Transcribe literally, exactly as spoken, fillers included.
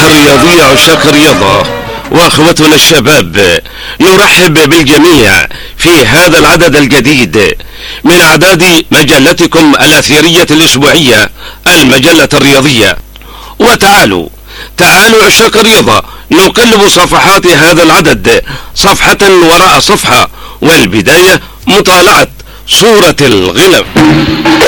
الرياضية عشاق الرياضة واخوتنا الشباب، نرحب بالجميع في هذا العدد الجديد من اعداد مجلتكم الاثيرية الاسبوعية المجلة الرياضية. وتعالوا تعالوا عشاق الرياضة نقلب صفحات هذا العدد صفحة وراء صفحة، والبداية مطالعة صورة الغلب.